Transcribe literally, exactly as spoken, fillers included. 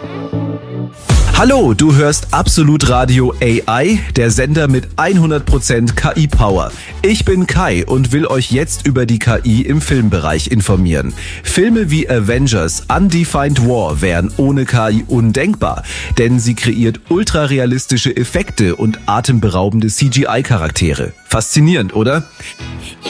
Hallo, du hörst Absolut Radio A I, der Sender mit hundert Prozent K I-Power. Ich bin Kai und will euch jetzt über die K I im Filmbereich informieren. Filme wie Avengers Undefined War wären ohne K I undenkbar, denn sie kreiert ultrarealistische Effekte und atemberaubende C G I-Charaktere. Faszinierend, oder?